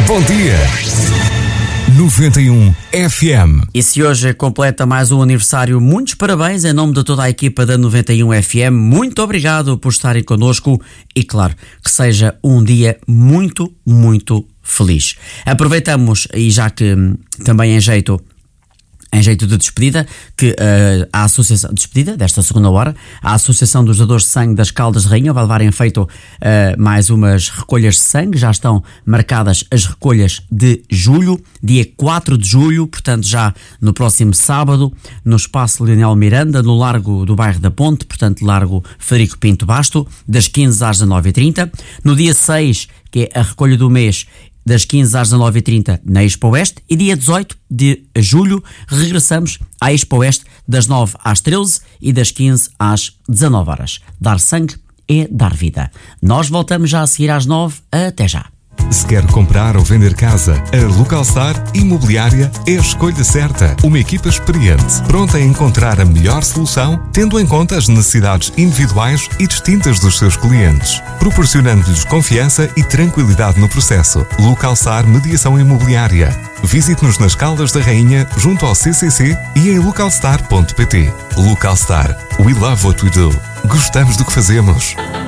Bom dia. 91 FM. E se hoje completa mais um aniversário, muitos parabéns em nome de toda a equipa da 91 FM. Muito obrigado por estarem connosco e, claro, que seja um dia muito, muito feliz. Aproveitamos, e já que também em jeito de despedida, que a Associação de Despedida, desta segunda hora, a Associação dos Dadores de Sangue das Caldas de Rainha vai levarem feito mais umas recolhas de sangue. Já estão marcadas as recolhas de julho, dia 4 de julho, portanto já no próximo sábado, no Espaço Leonel Miranda, no Largo do Bairro da Ponte, portanto Largo Frederico Pinto Basto, das 15 às 19h30. No dia 6, que é a recolha do mês, das 15 às 19h30 na Expo Oeste, e dia 18 de julho regressamos à Expo Oeste das 9 às 13 e das 15 às 19 horas. Dar sangue é dar vida. Nós voltamos já a seguir às 9. Até já. Se quer comprar ou vender casa, a Localstar Imobiliária é a escolha certa. Uma equipa experiente, pronta a encontrar a melhor solução, tendo em conta as necessidades individuais e distintas dos seus clientes, proporcionando-lhes confiança e tranquilidade no processo. Localstar Mediação Imobiliária. Visite-nos nas Caldas da Rainha, junto ao CCC e em localstar.pt. Localstar. We love what we do. Gostamos do que fazemos.